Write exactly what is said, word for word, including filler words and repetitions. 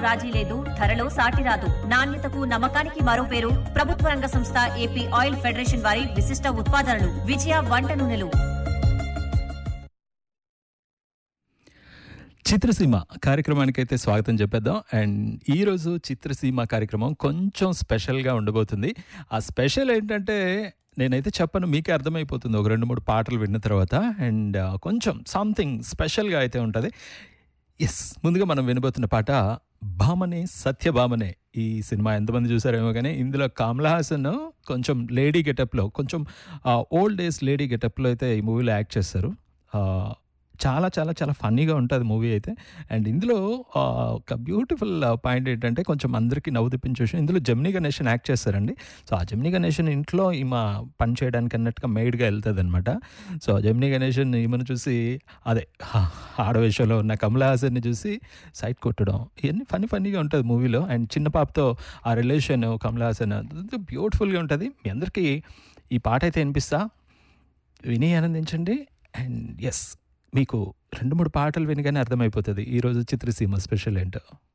రాజీ లేదు, ధరలో సాటి రాదు. నాణ్యతకు నమ్మకానికి మరో పేరు ప్రభుత్వ రంగ సంస్థ ఏపీ ఆయిల్ ఫెడరేషన్ వారి విశిష్ట ఉత్పాదనలు విజయ వంట నూనెలు. చిత్రసీమ కార్యక్రమానికి అయితే స్వాగతం చెప్పేద్దాం. అండ్ ఈరోజు చిత్రసీమ కార్యక్రమం కొంచెం స్పెషల్గా ఉండబోతుంది. ఆ స్పెషల్ ఏంటంటే నేనైతే చెప్పను, మీకే అర్థమైపోతుంది ఒక రెండు మూడు పాటలు విన్న తర్వాత. అండ్ కొంచెం సంథింగ్ స్పెషల్గా అయితే ఉంటుంది. ఎస్, ముందుగా మనం వినబోతున్న పాట భామనే సత్యభామనే. ఈ సినిమా ఎంతమంది చూసారేమో కానీ ఇందులో కమల్ హాసన్ కొంచెం లేడీ గెటప్లో, కొంచెం ఓల్డ్ ఏజ్ లేడీ గెటప్లో అయితే ఈ మూవీలో యాక్ట్ చేస్తారు. చాలా చాలా చాలా ఫన్నీగా ఉంటుంది మూవీ అయితే. అండ్ ఇందులో ఒక బ్యూటిఫుల్ పాయింట్ ఏంటంటే కొంచెం అందరికీ నవ్వు తెప్పించే విషయం, ఇందులో జెమినీ గణేషన్ యాక్ట్ చేస్తారండి. సో ఆ జెమినీ గణేషన్ ఇంట్లో ఈమె పని చేయడానికి అన్నట్టుగా మెయిడ్గా వెళ్తుంది అనమాట. సో జెమినీ గణేషన్ ఈమెను చూసి, అదే ఆడవేషంలో ఉన్న కమల్ హాసన్ని చూసి సైట్ కొట్టడం, ఇవన్నీ ఫన్నీ ఫన్నీగా ఉంటుంది మూవీలో. అండ్ చిన్న పాపతో ఆ రిలేషన్ కమల్ హాసన్ బ్యూటిఫుల్గా ఉంటుంది. మీ అందరికీ ఈ పాట అయితే వినిపిస్తా, విని ఆనందించండి. అండ్ ఎస్, మీకు రెండు మూడు పాటలు వినగానే అర్థమైపోతుంది ఈరోజు చిత్రసీమ స్పెషల్ ఏంటో.